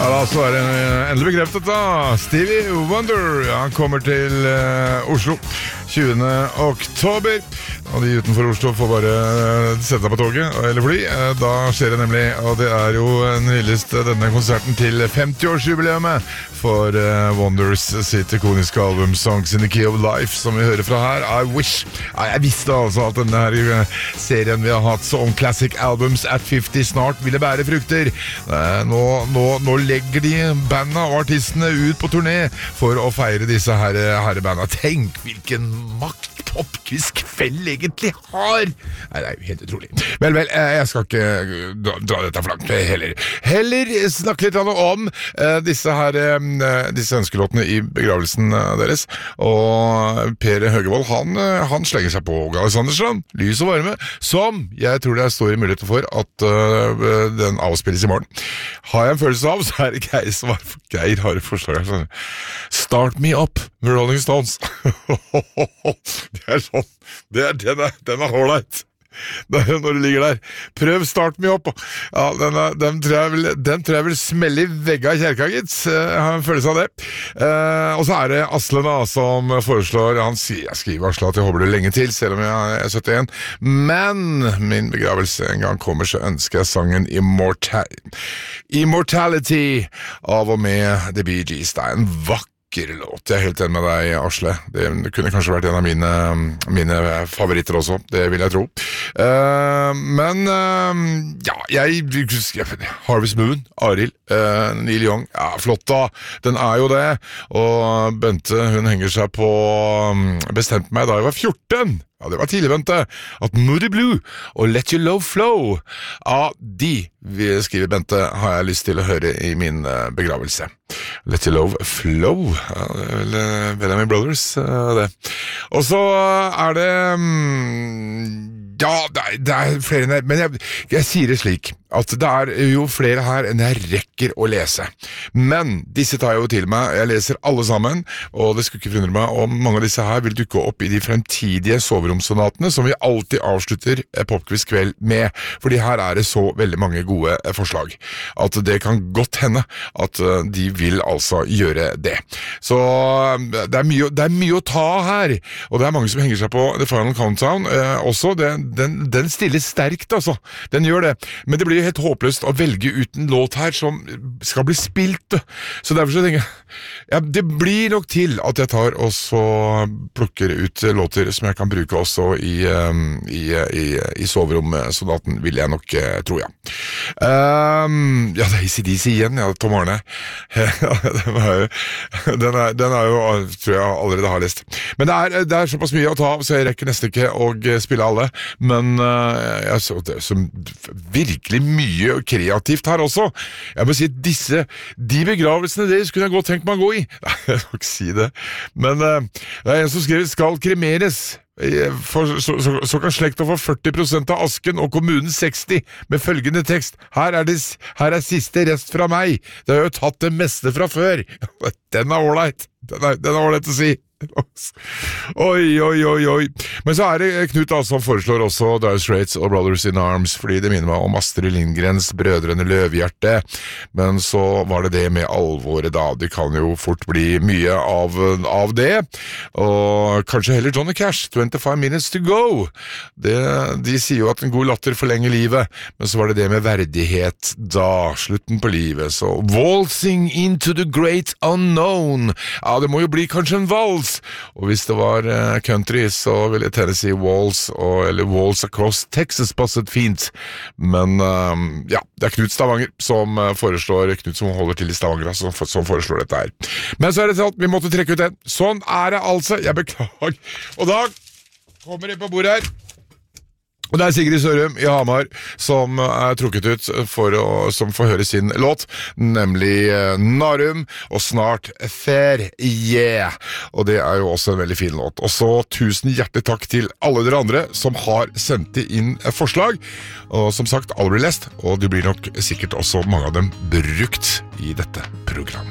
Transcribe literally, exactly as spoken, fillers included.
Ja, da så er det endelig bekreftet da. Stevie Wonder, han kommer til uh, Oslo tjuende oktober. Og de utenfor Oslo får bare sette seg på toget eller fly. Da skjer det nemlig, og det er jo en hyllest denne konserten til femti-årsjubileet for uh, Wonders sitt ikoniske album Songs in the Key of Life, som vi hører fra her, I Wish. Ja, jeg visste altså at denne her serien vi har hatt som Classic Albums at femti snart ville bære frukter. Nå, nå, nå legger de bandene og artistene ut på turné for å feire disse her, herrebandene. Tenk hvilken makt Popquiz-kveld egentlig har. Nei, det er jo helt utrolig. Vel, vel, jeg skal ikke dra, dra dette for langt heller. Heller snakke litt om uh, disse her uh, disse ønskelåtene i begravelsen uh, deres. Og Per Høgevold, han, uh, han slenger seg på Alexandersson, Lys og varme, som jeg tror det er stor mulighet for at uh, den avspilles i morgen. Har jeg en følelse av, så er det Geir som har, Geir har et forslag her. Start Me Up med Rolling Stones. Det er sånn, det er, den er, den er hårdleit. Når du ligger der. Prøv Start Me Up. Ja, den, er, den, tror jeg vil, den tror jeg vil smelle i vegga i kjerka, gitt. Jeg har en følelse av det. Eh, og så er det Asle da, som foreslår, han sier, jeg skriver Asle at jeg håper det lenge til, selv om jeg er syttien. Men min begravelse en gang kommer, så ønsker jeg sangen Immorta- Immortality av og med The Bee Gees. Det er en vakker låt. Jeg er helt enig med deg, Asle. Det kunne kanskje vært en av mine, mine favoritter også, det vil jeg tro. Uh, men uh, ja, jeg Harvest Moon, Arild, uh, Neil Young, ja, flott da. Den er jo det. Og Bente, hun henger seg på um, bestemte meg da jeg var fjorten. Ja, det var tidlig, Bente. At Moody Blue og Let Your Love Flow, ja, de, vi skriver Bente, har jeg lyst til å høre i min uh, begravelse. Let Your Love Flow, ja, det er vel uh, Bellamy Brothers, uh, det. Og så er det um, ja, det er, det er flere enn jeg, men jeg, jeg sier det slik, at det er jo flere her enn jeg rekker å lese. Men disse tar jeg jo til meg, jeg leser alle sammen, og det skulle ikke forundre meg om mange av disse her vil dukke opp i de fremtidige soveromssonatene, som vi alltid avslutter Popquiz-kveld med, fordi her er det så veldig mange gode forslag, at det kan godt hende at de vil altså gjøre det. Så det er mye, det er mye å ta her, og det er mange som henger seg på The Final Countdown eh, også, det, den, den stiller sterkt altså, den gjør det, men det blir helt håpløst å velge ut en låt her som skal bli spilt, så derfor så tenker jeg, ja, det blir nok til at jeg tar og så plukker ut låter som jeg kan bruke også i, i, i, i soveromsonaten, vil jeg nok tro, ja. Um, ja, det er A C D C igjen, ja, Tom Arne. den, er jo, den, er, den er jo, tror jeg allerede har lest. Men det er, det er såpass mye å ta av, så jeg rekker nesten ikke å spille alle, men uh, jeg så det som virkelig mye kreativt her også. Jeg må si at disse, de begravelsene deres kunne jeg godt tenkt meg å gå i. Nei, jeg skal ikke si det. Men uh, det er en som skriver skal kremeres. For, så, så, så kan slekta få førti prosent av asken og kommunen seksti med følgende tekst. Her er, det, her er siste rest fra meg. Det har jo tatt det meste fra før. Den er ålreit. Den er, den er ålreit å si. Oi, oi, oi, oi. Men så er det Knut da, som foreslår også Dire Straits og Brothers in Arms, fordi det minner meg om Astrid Lindgrens Brødrene Løvehjerte. Men så var det det med alvoret da. Det kan jo fort bli mye av, av det. Og kanskje heller Johnny Cash, twenty-five minutes to go. Det, de sier jo at en god latter forlenger livet, men så var det det med verdighet da, slutten på livet. Så Waltzing into the great unknown. Ja, det må jo bli kanskje en vals. Og hvis det var uh, country, så ville Tennessee Waltz og, eller Waltz Across Texas passet fint. Men uh, ja, det er Knut Stavanger som uh, foreslår, Knut som holder til i Stavanger, som, som foreslår dette her. Men så er det til alt, vi måtte trekke ut den. Sånn er det altså, jeg beklager. Og da kommer det på bordet her. Og det er Sigrid Sørum i Hamar som er trukket ut for å, som får høre sin låt, nemlig Narum, og snart Fair Yeah. Og det er jo også en veldig fin låt. Og så tusen hjertelig takk til alle dere andre som har sendt inn forslag. Og som sagt, alle blir lest, og det blir nok sikkert også mange av dem brukt i dette programmet.